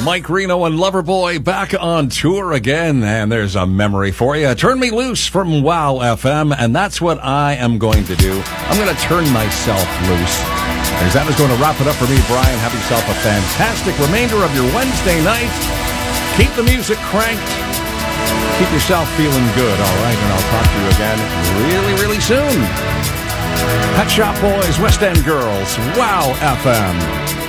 Mike Reno and Loverboy back on tour again, and there's a memory for you. Turn Me Loose from Wow FM, and that's what I am going to do. I'm going to turn myself loose. As that is going to wrap it up for me, Brian. Have yourself a fantastic remainder of your Wednesday night. Keep the music cranked. Keep yourself feeling good, all right? And I'll talk to you again really, really soon. Pet Shop Boys, West End Girls, Wow FM.